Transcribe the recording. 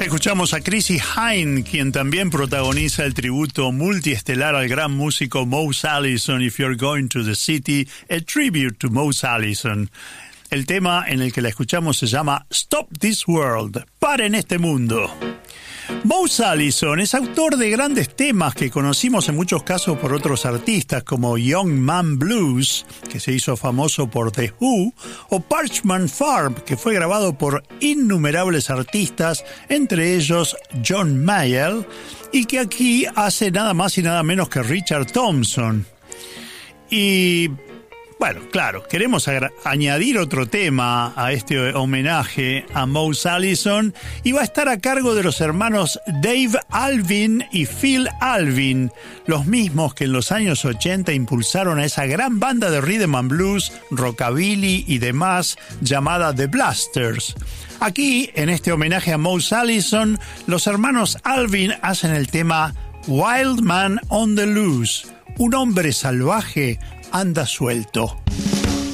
Escuchamos a Chrissie Hynde, quien también protagoniza el tributo multiestelar al gran músico Mose Allison, If You're Going to the City, a tribute to Mose Allison. El tema en el que la escuchamos se llama Stop This World, paren este mundo. Mose Allison es autor de grandes temas que conocimos en muchos casos por otros artistas como Young Man Blues, que se hizo famoso por The Who, o Parchman Farm, que fue grabado por innumerables artistas, entre ellos John Mayall, y que aquí hace nada más y nada menos que Richard Thompson. Y bueno, claro, queremos añadir otro tema a este homenaje a Mose Allison y va a estar a cargo de los hermanos Dave Alvin y Phil Alvin, los mismos que en los años 80 impulsaron a esa gran banda de rhythm and blues, rockabilly y demás llamada The Blasters. Aquí, en este homenaje a Mose Allison, los hermanos Alvin hacen el tema Wild Man on the Loose, un hombre salvaje anda suelto.